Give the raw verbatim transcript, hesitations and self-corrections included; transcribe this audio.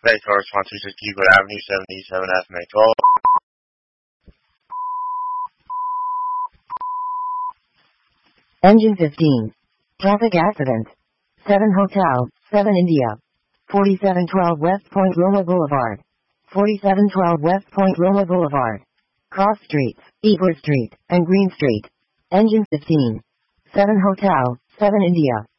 Base car response two six Euclid Avenue, seventy-seven F M A twelve. Engine fifteen. Traffic accident. seven Hotel, seven India. forty-seven twelve West Point Roma Boulevard. forty-seven twelve West Point Roma Boulevard. Cross Streets, Eagle Street, and Green Street. Engine fifteen. seven Hotel, seven India.